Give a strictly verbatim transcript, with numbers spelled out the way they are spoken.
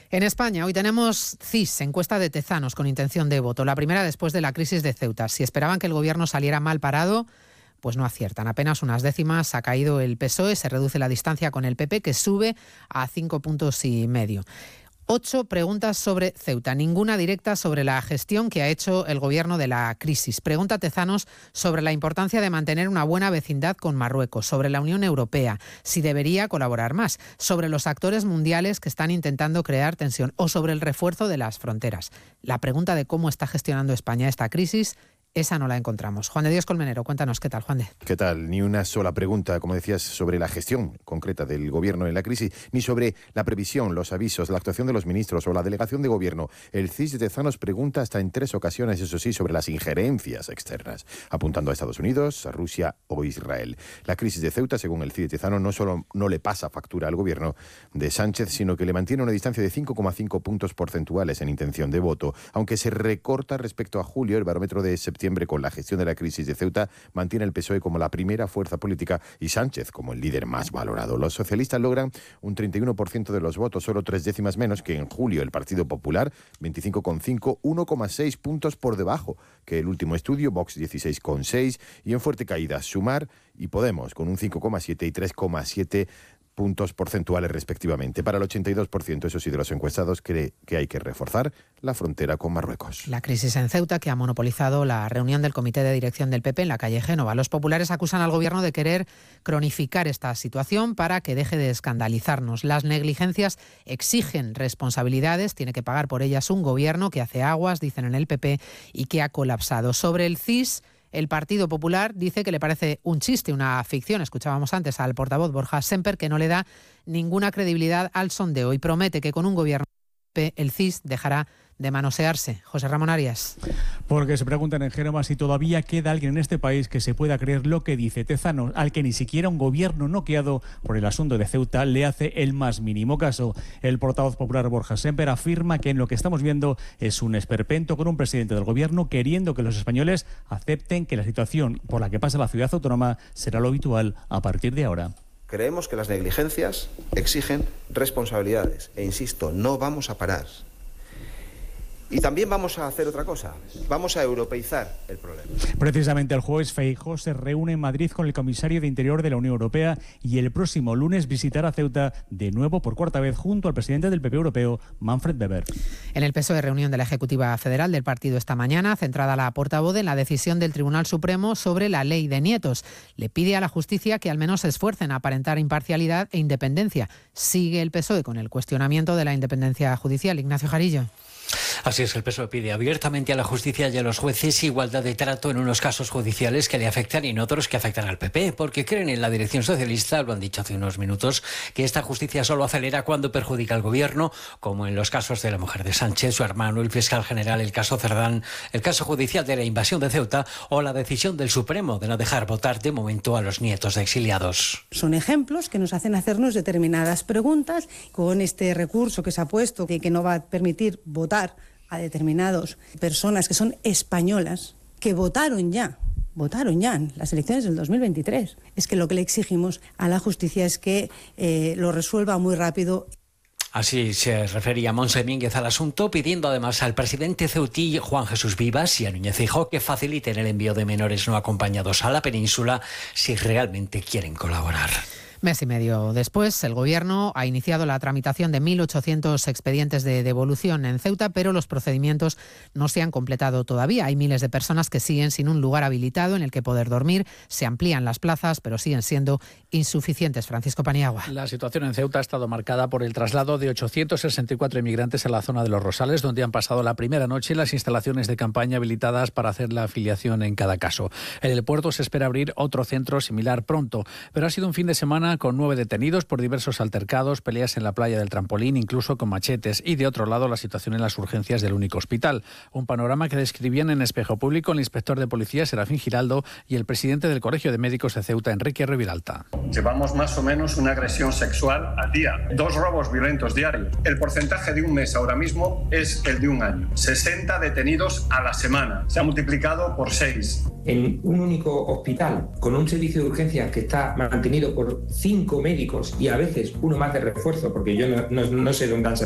En España, hoy tenemos C I S, encuesta de Tezanos con intención de voto. La primera después de la crisis de Ceuta. Si esperaban que el gobierno saliera mal parado, pues no aciertan. Apenas unas décimas ha caído el P S O E, se reduce la distancia con el P P, que sube a cinco puntos y medio. Ocho preguntas sobre Ceuta, ninguna directa sobre la gestión que ha hecho el gobierno de la crisis. Pregunta Tezanos sobre la importancia de mantener una buena vecindad con Marruecos, sobre la Unión Europea, si debería colaborar más, sobre los actores mundiales que están intentando crear tensión o sobre el refuerzo de las fronteras. La pregunta de cómo está gestionando España esta crisis, esa no la encontramos. Juan de Dios Colmenero, cuéntanos, ¿qué tal, Juan de? ¿Qué tal? Ni una sola pregunta, como decías, sobre la gestión concreta del gobierno en la crisis, ni sobre la previsión, los avisos, la actuación de los ministros o la delegación de gobierno. El C I S de Tezanos pregunta hasta en tres ocasiones, eso sí, sobre las injerencias externas, apuntando a Estados Unidos, a Rusia o Israel. La crisis de Ceuta, según el C I S de Tezanos, no solo no le pasa factura al gobierno de Sánchez, sino que le mantiene una distancia de cinco coma cinco puntos porcentuales en intención de voto, aunque se recorta respecto a julio. El barómetro de septiembre con la gestión de la crisis de Ceuta mantiene el P S O E como la primera fuerza política y Sánchez como el líder más valorado. Los socialistas logran un treinta y uno por ciento de los votos, solo tres décimas menos que en julio. El Partido Popular, veinticinco coma cinco, uno coma seis puntos por debajo que el último estudio, Vox dieciséis coma seis y en fuerte caída Sumar y Podemos con un cinco coma siete y tres coma siete puntos porcentuales respectivamente. Para el ochenta y dos por ciento, eso sí, de los encuestados cree que hay que reforzar la frontera con Marruecos. La crisis en Ceuta, que ha monopolizado la reunión del comité de dirección del P P en la calle Génova. Los populares acusan al gobierno de querer cronificar esta situación para que deje de escandalizarnos. Las negligencias exigen responsabilidades, tiene que pagar por ellas un gobierno que hace aguas, dicen en el P P, y que ha colapsado. Sobre el C I S, el Partido Popular dice que le parece un chiste, una ficción. Escuchábamos antes al portavoz Borja Semper, que no le da ninguna credibilidad al sondeo y promete que con un gobierno el C I S dejará de manosearse. José Ramón Arias. Porque se preguntan en Génova si todavía queda alguien en este país que se pueda creer lo que dice Tezanos, al que ni siquiera un gobierno noqueado por el asunto de Ceuta le hace el más mínimo caso. El portavoz popular Borja Semper afirma que en lo que estamos viendo es un esperpento con un presidente del gobierno queriendo que los españoles acepten que la situación por la que pasa la ciudad autónoma será lo habitual a partir de ahora. Creemos que las negligencias exigen responsabilidades e insisto, no vamos a parar. Y también vamos a hacer otra cosa, vamos a europeizar el problema. Precisamente el jueves Feijóo se reúne en Madrid con el comisario de Interior de la Unión Europea y el próximo lunes visitará Ceuta de nuevo por cuarta vez junto al presidente del P P europeo, Manfred Weber. En el P S O E, reunión de la Ejecutiva Federal del partido esta mañana, centrada la portavoz en la decisión del Tribunal Supremo sobre la ley de nietos. Le pide a la justicia que al menos se esfuercen a aparentar imparcialidad e independencia. Sigue el P S O E con el cuestionamiento de la independencia judicial. Ignacio Jarillo. Así es, el P S O E pide abiertamente a la justicia y a los jueces igualdad de trato en unos casos judiciales que le afectan y en otros que afectan al P P, porque creen en la dirección socialista, lo han dicho hace unos minutos, que esta justicia solo acelera cuando perjudica al gobierno, como en los casos de la mujer de Sánchez, su hermano, el fiscal general, el caso Cerdán, el caso judicial de la invasión de Ceuta o la decisión del Supremo de no dejar votar de momento a los nietos de exiliados. Son ejemplos que nos hacen hacernos determinadas preguntas. Con este recurso que se ha puesto, de que no va a permitir votar a determinadas personas que son españolas, que votaron ya, votaron ya en las elecciones del dos mil veintitrés. Es que lo que le exigimos a la justicia es que eh, lo resuelva muy rápido. Así se refería Montse Mínguez al asunto, pidiendo además al presidente ceutí Juan Jesús Vivas y a Núñez Feijóo que faciliten el envío de menores no acompañados a la península si realmente quieren colaborar. Mes y medio después, el Gobierno ha iniciado la tramitación de mil ochocientos expedientes de devolución en Ceuta, pero los procedimientos no se han completado todavía. Hay miles de personas que siguen sin un lugar habilitado en el que poder dormir. Se amplían las plazas, pero siguen siendo insuficientes. Francisco Paniagua. La situación en Ceuta ha estado marcada por el traslado de ochocientos sesenta y cuatro inmigrantes a la zona de Los Rosales, donde han pasado la primera noche las instalaciones de campaña habilitadas para hacer la afiliación en cada caso. En el puerto se espera abrir otro centro similar pronto, pero ha sido un fin de semana con nueve detenidos por diversos altercados, peleas en la playa del Trampolín, incluso con machetes, y de otro lado la situación en las urgencias del único hospital. Un panorama que describían en Espejo Público el inspector de policía Serafín Giraldo y el presidente del Colegio de Médicos de Ceuta, Enrique Reviralta. Llevamos más o menos una agresión sexual al día, dos robos violentos diarios. El porcentaje de un mes ahora mismo es el de un año. sesenta detenidos a la semana. Se ha multiplicado por seis. En un único hospital, con un servicio de urgencias que está mantenido por cinco médicos y a veces uno más de refuerzo, porque yo no, no, no sé dónde han salido